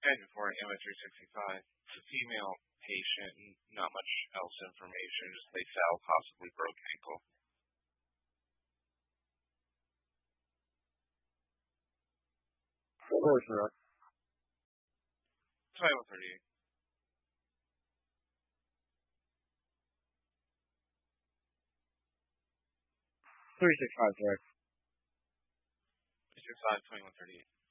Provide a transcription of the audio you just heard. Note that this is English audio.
Guys, before an MA365, it's a female patient, not much else information, just they fell, possibly broke ankle. Of course not. 2138. 365, sorry. 365, 2138.